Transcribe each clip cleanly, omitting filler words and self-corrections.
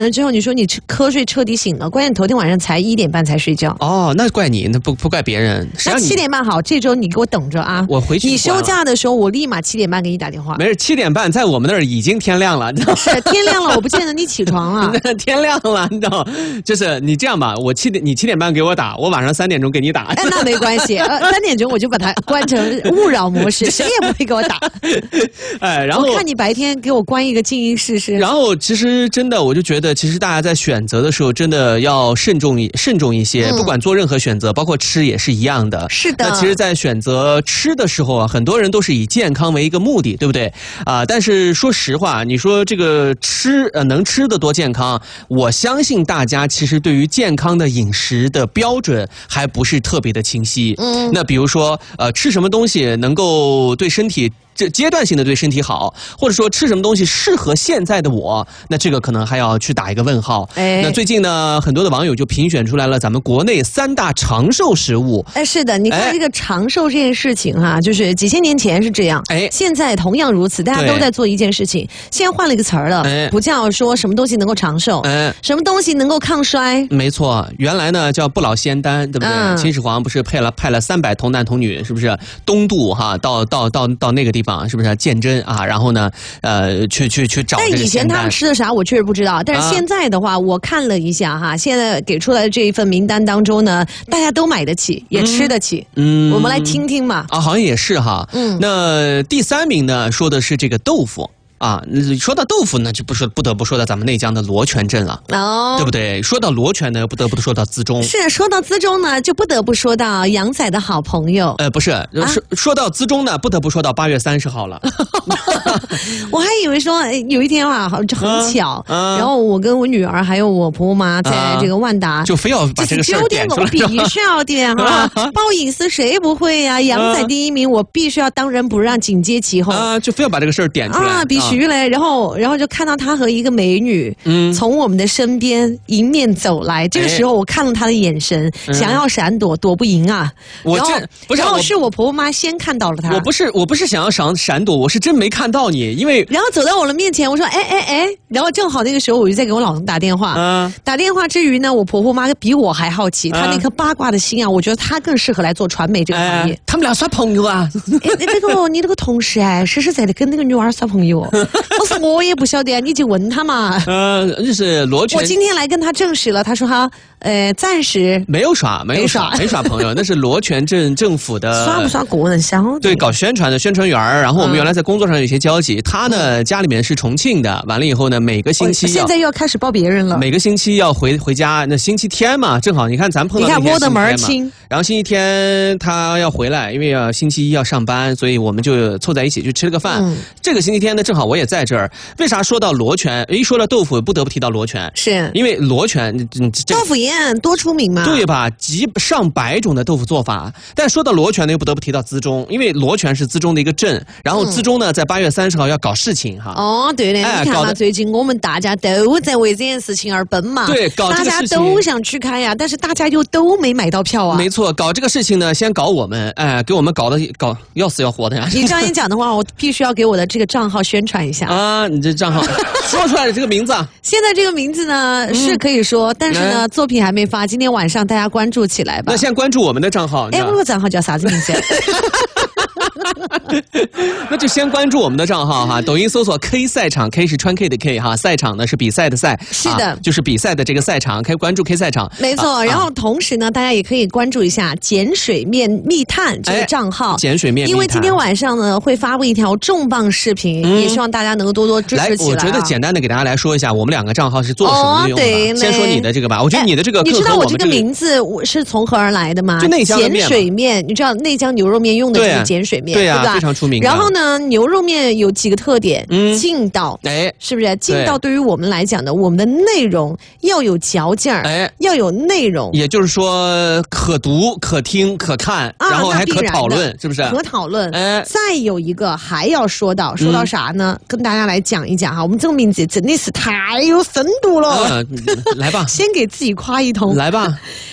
之后，你说你瞌睡彻底醒了，关键头天晚上才1点半才睡觉。 哦，那怪你，那不怪别人。 那7点半好，这周你给我等着啊！ 我回去。 你休假的时候，我立马7点半给你打电话。 没事，7点半在我们那儿已经天亮了。 是天亮了，我不见得你起床了。 天亮了，你知道？就是你这样吧，你7点半给我打，我晚上3点钟给你打。 哎，那没关系，3点钟我就把它关成勿扰模式，谁也不会给我打。 哎，然后我看你白天给我关一个静音试试。 然后其实真的，我就觉得，其实大家在选择的时候，真的要慎重一些。不管做任何选择，包括吃也是一样的。 是的。 那其实，在选择吃的时候啊，很多人都是以健康为一个目的，对不对？但是说实话，你说这个能吃得多健康，我相信大家其实对于健康的饮食的标准还不是特别的清晰。那比如说吃什么东西能够对身体这阶段性的对身体好，或者说吃什么东西适合现在的我，那这个可能还要去打一个问号。那最近呢，很多的网友就评选出来了咱们国内3大长寿食物。 是的，你看这个长寿这件事情哈，就是几千年前是这样，现在同样如此，大家都在做一件事情。现在换了一个词儿了，不叫说什么东西能够长寿，什么东西能够抗衰。没错，原来呢叫不老仙丹，对不对？秦始皇不是派了300童男童女，是不是东渡哈，到那个地方。是不是鉴真啊？然后呢，去找这个仙丹。但以前他们吃的啥，我确实不知道。但是现在的话，我看了一下哈，现在给出来的这一份名单当中呢，大家都买得起，也吃得起。我们来听听嘛。 好像也是哈。那第3名呢，说的是这个豆腐。说到豆腐呢，就不得不说到咱们内江的罗泉镇了，对不对？说到罗泉呢，不得不说到资中。 是说到资中呢，就不得不说到杨仔的好朋友。 不是，说到资中呢，不得不说到8月30号了。 我还以为说有一天啊，很巧，然后我跟我女儿还有我婆婆妈在这个万达， 就非要把这个事儿点出来， 必须要点哈，报隐私谁不会呀？杨仔第1名，我必须要当仁不让，紧接其后就非要把这个事儿点出来必须嘞。然后就看到他和一个美女从我们的身边迎面走来，这个时候我看了他的眼神，想要闪躲，躲不赢啊。然后是我婆婆妈先看到了他。 我不是想要闪躲，我是真没看到你，因为然后走到我的面前，我说哎，然后正好那个时候我就在给我老公打电话，打电话之余呢，我婆婆妈比我还好奇，她那颗八卦的心啊，我觉得她更适合来做传媒这个行业。 他们俩耍朋友啊？ 你那个同事实实在在跟那个女娃耍朋友。我也不晓得，你就问他嘛。 就是罗泉。 我今天来跟他证实了，他说暂时没耍朋友，那是罗泉镇政府的刷不刷个人消息？ 对，搞宣传的宣传员。然后我们原来在工作上有些交集，他呢家里面是重庆的，完了以后呢每个星期现在又要开始报别人了， 每个星期要回家。那星期天嘛，正好你看咱碰到那天你看我的门清， 然后星期天他要回来，因为星期1要上班，所以我们就凑在一起去吃了个饭。这个星期天呢正好我也在这儿。为啥说到罗泉？一说到豆腐，不得不提到罗泉， 是因为罗泉豆腐宴多出名嘛， 对吧？上百种的豆腐做法。但说到罗泉呢，又不得不提到资中，因为罗泉是资中的一个镇，然后资中呢在8月30号要搞事情哈。 对的，你看嘛，最近我们大家都在为这件事情而奔嘛， 对，搞这个事情， 大家都想去看呀，但是大家又都没买到票啊。 没错，搞这个事情呢，先搞我们，给我们搞要死要活的呀。 你这样一讲的话，我必须要给我的这个账号宣传一下啊！你这账号说出来的这个名字啊， 现在这个名字呢是可以说，但是呢作品还没发，今天晚上大家关注起来吧。 那先关注我们的账号。 我的账号叫啥子名字？ 那就先关注我们的账号哈，抖音搜索 K 赛场 ，K 是川 K 的 K 哈，赛场呢是比赛的赛， 是的， 就是比赛的这个赛场，可以关注 K 赛场。 没错，然后同时呢，大家也可以关注一下碱水面密探这个账号， 碱水面密探， 因为今天晚上呢会发布一条重磅视频，也希望大家能够多多支持起来。 我觉得简单的给大家来说一下，我们2个账号是做什么用的。 对， 先说你的这个吧，我觉得你的这个， 你知道我这个名字我是从何而来的吗？ 就内江碱水面，你知道内江牛肉面用的就是碱水面， 对吧？ 非常出名。 然后呢，牛肉面有几个特点，劲道，是不是？劲道对于我们来讲呢，我们的内容要有嚼劲儿，要有内容， 也就是说可读、可听、可看，然后还可讨论，是不是？ 可讨论。再有一个还要说到啥呢？跟大家来讲一讲哈，我们这个名字真的是太有深度了。 来吧， 先给自己夸一通， 来吧。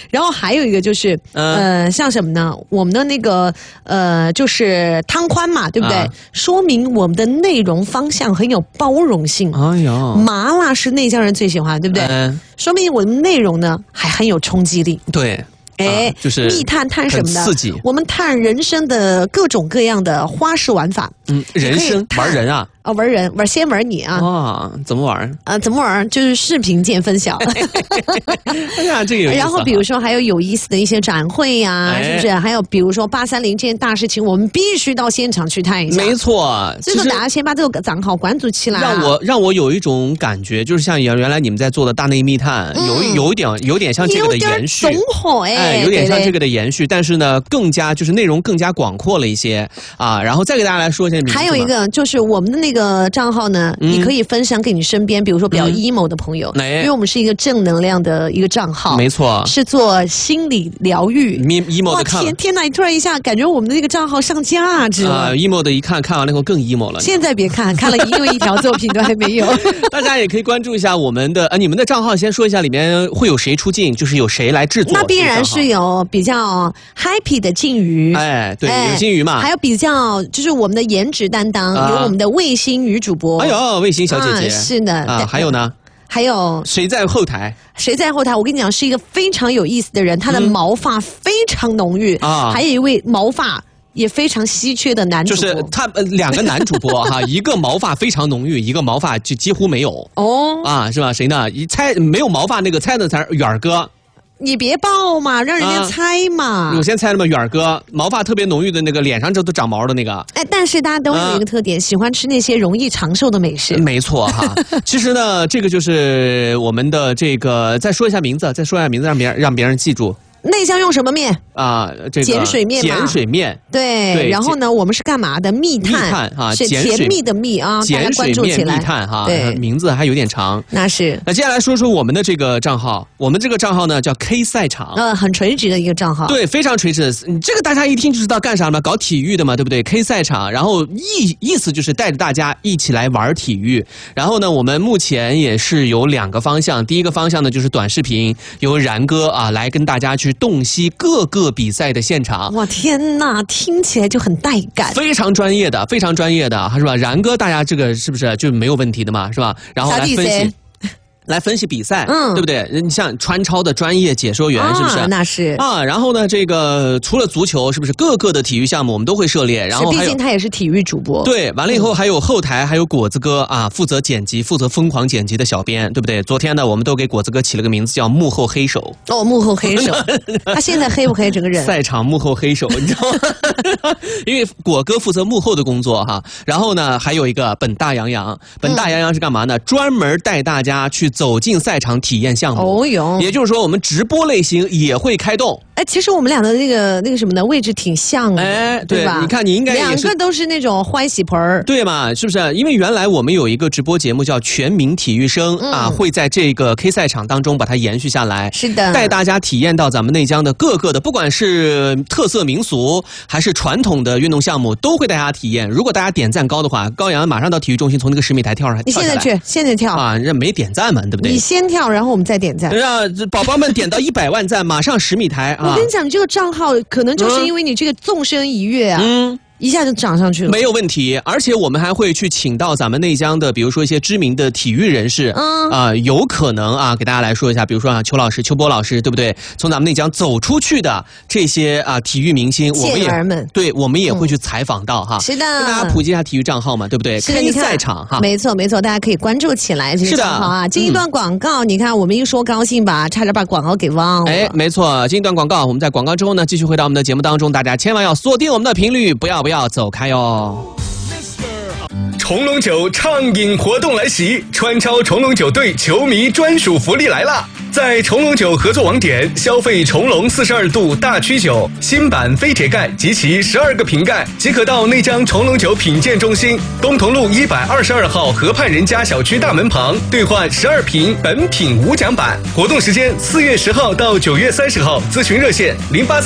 然后还有一个就是像什么呢？我们的那个就是汤宽嘛，对不对？说明我们的内容方向很有包容性。哎呦，麻辣是内江人最喜欢，对不对？说明我们内容呢还很有冲击力。 对。就是密探什么的， 刺激。 我们探人生的各种各样的花式玩法。 人生玩人啊。 玩人先玩你啊！ 哇，怎么玩？ 怎么玩？就是视频见分晓。 哎呀，这个有意思。 然后比如说还有有意思的一些展会呀，是不是？还有比如说830这件大事情，我们必须到现场去探一下。 没错， 所以说大家先把这个账号关注起来。 让我有一种感觉，就是像原来你们在做的大内密探，有点像这个的延续， 有点综合有点像这个的延续，但是呢，更加就是内容更加广阔了一些啊。然后再给大家来说一下名字。 还有一个就是我们的那个账号呢，你可以分享给你身边，比如说比较 emo 的朋友，因为我们是一个正能量的一个账号， 没错， 是做心理疗愈。 emo 的看， 天哪！你突然一下感觉我们的那个账号上价值了。 emo 的一看完了以后更 emo 了。 现在别看了，因为一条作品都还没有。 大家也可以关注一下我们的你们的账号，先说一下里面会有谁出镜，就是有谁来制作。 那必然是有比较 happy 的靖宇， 对，有靖宇嘛， 还有比较就是我们的颜值担当，有我们的卫星女主播。 哎呦，卫星小姐姐， 是的还有呢？ 还有谁在后台？ 谁在后台？我跟你讲，是一个非常有意思的人，他的毛发非常浓郁啊，还有一位毛发也非常稀缺的男主播， 就是他两个男主播哈，一个毛发非常浓郁，一个毛发就几乎没有是吧？谁呢？一猜没有毛发那个猜的才是远哥。 你别报嘛，让人家猜嘛。 我先猜了嘛，远哥毛发特别浓郁的那个，脸上这都长毛的那个。 但是大家都有一个特点，喜欢吃那些容易长寿的美食。 没错哈。其实呢，这个就是我们的这个，再说一下名字，让别人记住。 内江用什么面这个碱水面。 碱水面。 对。然后呢，我们是干嘛的？密探是甜蜜的蜜啊，大家关注起来。 密探哈， 对， 名字还有点长。 那是。 那接下来说说我们的这个账号，我们这个账号呢叫 K 赛场， 很垂直的一个账号。 对，非常垂直的。这个大家一听就知道干啥嘛，搞体育的嘛，对不对 ？K 赛场，然后意思就是带着大家一起来玩体育。然后呢，我们目前也是有2个方向，第一个方向呢就是短视频，由然哥来跟大家去洞悉各个比赛的现场。 哇天哪，听起来就很带感， 非常专业的，是吧？然哥，大家这个是不是就没有问题的嘛，是吧？然后来分析。来分析比赛，对不对？你像川超的专业解说员，是不是？ 那是然后呢，这个除了足球，是不是各个的体育项目我们都会涉猎？然后毕竟他也是体育主播。 对，完了以后还有后台，还有果子哥负责剪辑，负责疯狂剪辑的小编，对不对？昨天呢，我们都给果子哥起了个名字叫幕后黑手。 幕后黑手，他现在黑不黑？这个人赛场幕后黑手，你知道吗？因为果哥负责幕后的工作哈。然后呢，还有一个本大洋洋是干嘛呢？专门带大家去走进赛场体验项目。也就是说我们直播类型也会开动。 其实我们俩的那个什么呢，位置挺像的，对吧？ 你看你应该也是 2个都是那种欢喜盆儿， 对嘛？是不是？因为原来我们有一个直播节目叫全民体育生会在这个 K 赛场当中把它延续下来， 是的， 带大家体验到咱们内江的各个的，不管是特色民俗还是传统的运动项目，都会带大家体验。如果大家点赞高的话，高阳马上到体育中心从那个10米台跳下来。 你现在去，现在跳这没点赞嘛，对不对？ 你先跳，然后我们再点赞。 宝宝们点到100万赞，马上10米台我跟你讲，你这个账号可能就是因为你这个纵身一跃一下就涨上去了， 没有问题。而且我们还会去请到咱们内江的，比如说一些知名的体育人士，有可能给大家来说一下，比如说邱波老师，对不对？从咱们内江走出去的这些体育明星，我们也会去采访到哈。 是的， 跟大家普及一下体育账号嘛，对不对？K 赛场哈， 没错，大家可以关注起来这个账号啊。进一段广告，你看我们一说高兴吧，差点把广告给忘了。 没错，进一段广告，我们在广告之后呢，继续回到我们的节目当中，大家千万要锁定我们的频率，不要走开哟。 重龙酒畅饮活动来袭，川超重龙酒队球迷专属福利来啦！在重龙酒合作网点消费重龙42度大曲酒新版飞铁盖及其12个瓶盖，即可到内江重龙酒品鉴中心东同路122号河畔人家小区大门旁兑换12瓶本品无奖版。活动时间4月10号到9月30号，咨询热线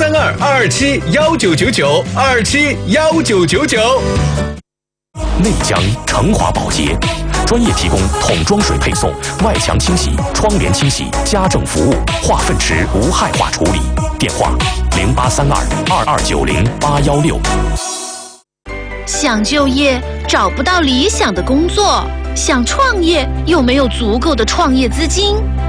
0832-227-1999 227-1999。 内江成华保洁专业提供桶装水配送、外墙清洗、窗帘清洗、家政服务、化粪池无害化处理。电话：0832-2290-816。 想就业找不到理想的工作，想创业又没有足够的创业资金。